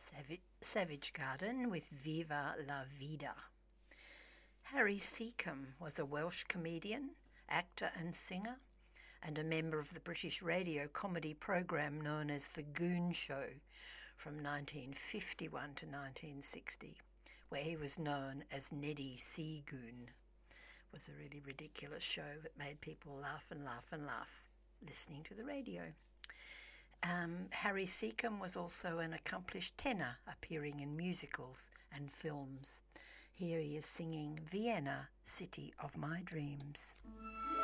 Savage Garden with Viva la Vida. Harry Seacombe was a Welsh comedian, actor and singer, and a member of the British radio comedy program known as The Goon Show from 1951 to 1960, where he was known as Neddy Seagoon. It was a really ridiculous show that made people laugh and laugh and laugh listening to the radio. Harry Seacombe was also an accomplished tenor, appearing in musicals and films. Here he is singing Vienna, City of My Dreams.